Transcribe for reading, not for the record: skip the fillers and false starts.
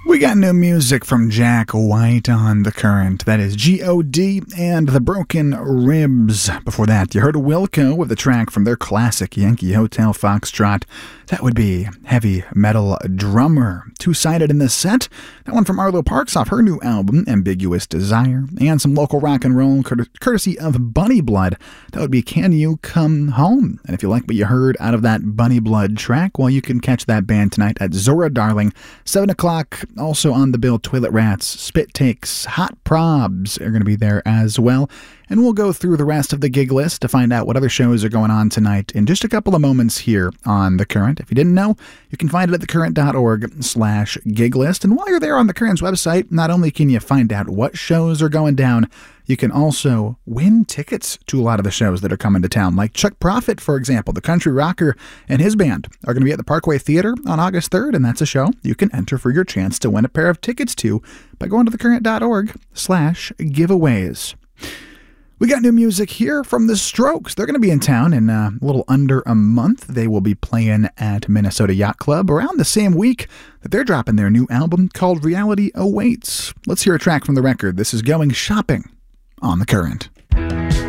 We got new music from Jack White on The Current. That is G.O.D. and The Broken Ribs. Before that, you heard Wilco with a track from their classic Yankee Hotel Foxtrot. That would be Heavy Metal Drummer. Two-sided in this set. That one from Arlo Parks off her new album, Ambiguous Desire. And some local rock and roll courtesy of Bunny Blood. That would be Can You Come Home? And if you like what you heard out of that Bunny Blood track, well, you can catch that band tonight at Zora Darling, 7 o'clock. Also on the bill, Toilet Rats, Spit Takes, Hot Probs are going to be there as well. And we'll go through the rest of the gig list to find out what other shows are going on tonight in just a couple of moments here on The Current. If you didn't know, you can find it at thecurrent.org/gig list. And while you're there on The Current's website, not only can you find out what shows are going down, you can also win tickets to a lot of the shows that are coming to town. Like Chuck Prophet, for example, the country rocker, and his band are going to be at the Parkway Theater on August 3rd, and that's a show you can enter for your chance to win a pair of tickets to by going to thecurrent.org/giveaways. We got new music here from The Strokes. They're going to be in town in a little under a month. They will be playing at Minnesota Yacht Club around the same week that they're dropping their new album called Reality Awaits. Let's hear a track from the record. This is Going Shopping on The Current.